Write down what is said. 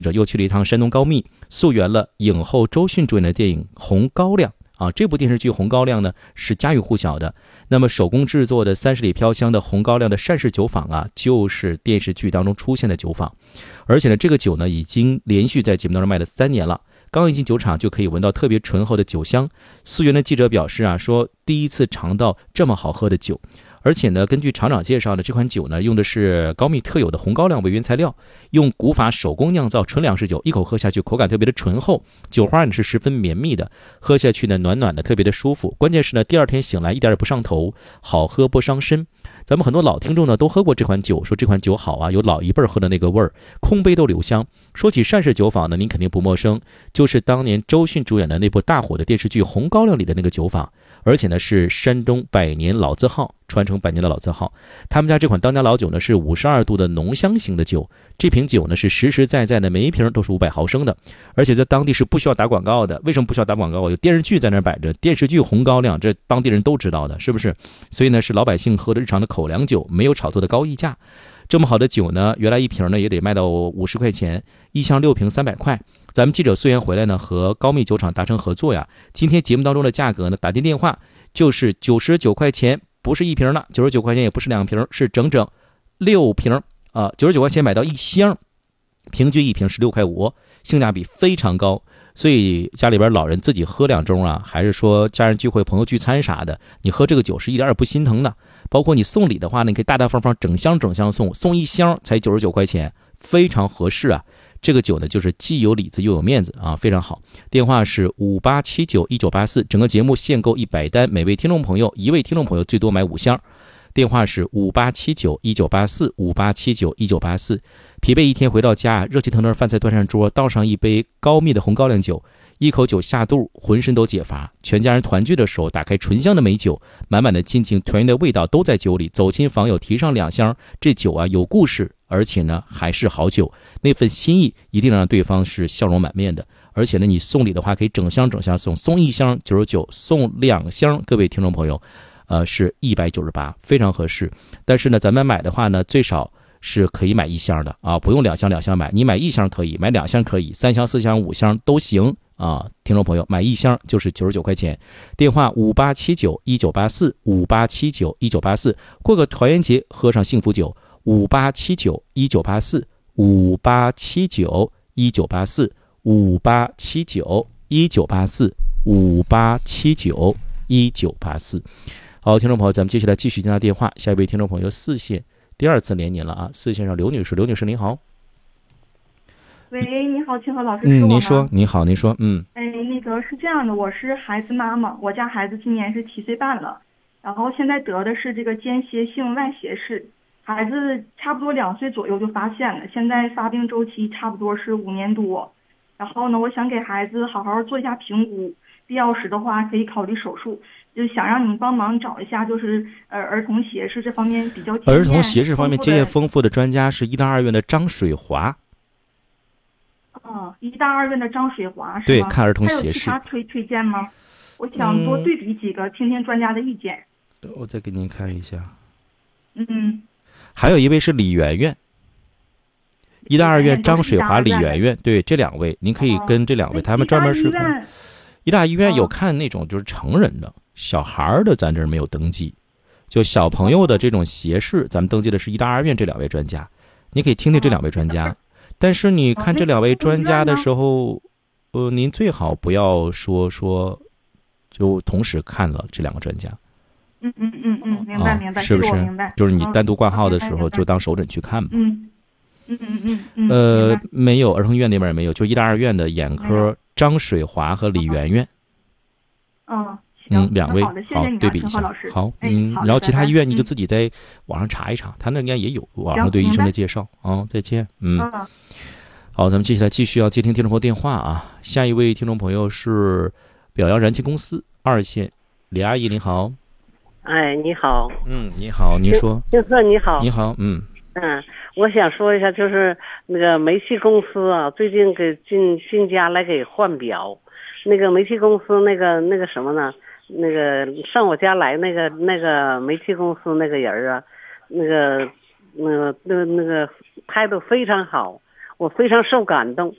又去了一趟山东高密，溯源了影后周迅主演的电影《红高粱》啊。这部电视剧《红高粱》呢是家喻户晓的。那么手工制作的30里飘香的红高粱的单氏酒坊啊，就是电视剧当中出现的酒坊。而且呢，这个酒呢已经连续在节目当中卖了3年了。刚一进酒厂就可以闻到特别醇厚的酒香。溯源的记者表示啊，说第一次尝到这么好喝的酒。而且呢，根据厂长介绍呢，这款酒呢用的是高密特有的红高粱为原材料，用古法手工酿造纯粮食酒，一口喝下去口感特别的醇厚，酒花呢是十分绵密的，喝下去呢暖暖的，特别的舒服。关键是呢，第二天醒来一点也不上头，好喝不伤身。咱们很多老听众呢都喝过这款酒，说这款酒好啊，有老一辈喝的那个味儿，空杯都留香。说起单氏酒坊呢，您肯定不陌生，就是当年周迅主演的那部大火的电视剧《红高粱》里的那个酒坊。而且呢是山东百年老字号，传承百年的老字号。他们家这款当家老酒呢是52度的浓香型的酒，这瓶酒呢是实实在在的，每一瓶都是500毫升的，而且在当地是不需要打广告的。为什么不需要打广告？有电视剧在那儿摆着，电视剧《红高粱》，这当地人都知道的，是不是？所以呢是老百姓喝的日常的口粮酒，没有炒作的高溢价。这么好的酒呢，原来一瓶呢也得卖到50块钱，一箱6瓶300块。咱们记者溯源回来呢，和高密酒厂达成合作呀。今天节目当中的价格呢，打进电话就是99块钱，不是一瓶了，99块钱也不是2瓶，是整整6瓶啊，99块钱买到1箱，平均一瓶16块5，性价比非常高。所以家里边老人自己喝2盅啊，还是说家人聚会、朋友聚餐啥的，你喝这个酒是一点也不心疼的。包括你送礼的话呢，你可以大大方方整箱送1箱才99块钱，非常合适啊。这个酒呢，就是既有里子又有面子啊，非常好。电话是58791984，整个节目限购100单，每位听众朋友1位听众朋友最多买5箱。电话是58791984，58791984。疲惫一天回到家，热气腾腾饭菜端上桌，倒上一杯高密的红高粱酒，一口酒下肚，浑身都解乏。全家人团聚的时候，打开醇香的美酒，满满的亲情团圆的味道都在酒里。走亲访友提上2箱，这酒啊有故事，而且呢还是好酒，那份心意一定让对方是笑容满面的。而且呢，你送礼的话可以整箱送1箱99，送2箱，各位听众朋友，是198，非常合适。但是呢，咱们买的话呢，最少是可以买1箱的啊，不用2箱买，你买1箱可以，买2箱可以，3箱、4箱、5箱都行啊。听众朋友，买1箱就是99块钱。电话58791984，58791984。过个团圆节，喝上幸福酒，58791984，58791984，58791984。好，听众朋友，咱们接下来继续接他电话。下一位听众朋友4线，第2次连您了啊，4线上刘女士，刘女士您好。 喂，你好，清河老师，是我吗？ 您说，你好，您说， 那个是这样的，我是孩子妈妈，我家孩子今年是7岁半了，然后现在得的是这个间歇性外斜视，孩子差不多2岁左右就发现了，现在发病周期差不多是5年多，然后呢，我想给孩子好好做一下评估，必要时的话可以考虑手术，就想让你帮忙找一下，就是儿童斜视这方面比较儿童斜视方面经验丰富的专家是医大2院的张水华。 医大2院的张水华是吗？ 对，看儿童斜视。 还有其他推荐吗？我想多对比几个，听听专家的意见。 我再给您看一下。 还有一位是李媛媛，医大2院张水华、李媛媛，对，这2位您可以跟这2位，他们专门是看。医大医院有看那种就是成人的，小孩的咱这儿没有登记，就小朋友的这种斜视，咱们登记的是医大2院这2位专家，你可以听听这2位专家。但是你看这2位专家的时候，您最好不要说就同时看了这2个专家。 明白， 是不是？就是你单独挂号的时候就当首诊去看吧。没有，儿童医院那边也没有，就医大2院的眼科张水华和李媛媛。2位，好，对比一下。好，然后其他医院你就自己在网上查一查，他那应该也有网上对医生的介绍啊。再见，好，咱们接下来继续要接听众朋友电话啊。下一位听众朋友是表扬燃气公司2线李阿姨，您好。 哎，你好。 你好，您说。 金鹤，你好。 你好， 我想说一下，就是那个煤气公司啊，最近给进家来给换表，那个煤气公司那个什么呢？那个上我家来那个煤气公司那个人啊，那个态度非常好。 我非常受感动。